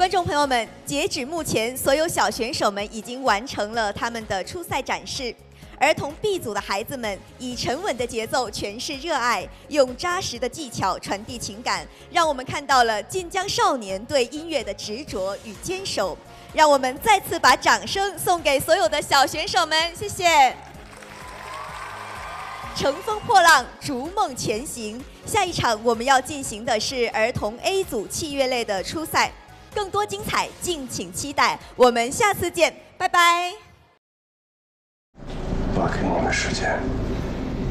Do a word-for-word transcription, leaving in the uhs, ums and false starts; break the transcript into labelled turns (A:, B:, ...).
A: 观众朋友们，截止目前，所有小选手们已经完成了他们的初赛展示。儿童 B 组的孩子们以沉稳的节奏诠释热爱，用扎实的技巧传递情感，让我们看到了晋江少年对音乐的执着与坚守。让我们再次把掌声送给所有的小选手们，谢谢。乘风破浪，逐梦前行。下一场我们要进行的是儿童 A 组器乐类的初赛，更多精彩敬请期待。我们下次见，拜拜。
B: 我给你们时间。